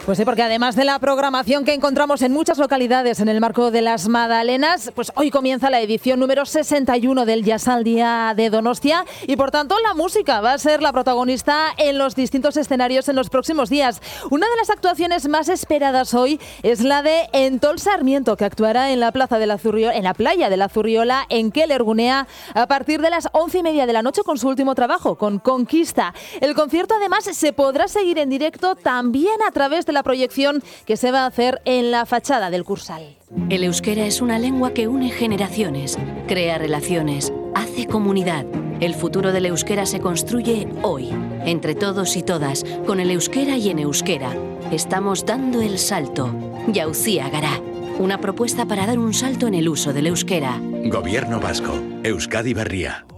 Pues sí, porque además de la programación que encontramos en muchas localidades en el marco de las Madalenas, pues hoy comienza la edición número 61 del Jazzaldia de Donostia y por tanto la música va a ser la protagonista en los distintos escenarios en los próximos días. Una de las actuaciones más esperadas hoy es la de Entol Sarmiento, que actuará en la playa de la Zurriola en Kelergunea a partir de las 11:30 de la noche con su último trabajo, con Conquista. El concierto además se podrá seguir en directo también a través de la proyección que se va a hacer en la fachada del Cursal. El euskera es una lengua que une generaciones, crea relaciones, hace comunidad. El futuro del euskera se construye hoy, entre todos y todas, con el euskera y en euskera. Estamos dando el salto. Jauzia Gara, una propuesta para dar un salto en el uso del euskera. Gobierno vasco, Euskadi Berria.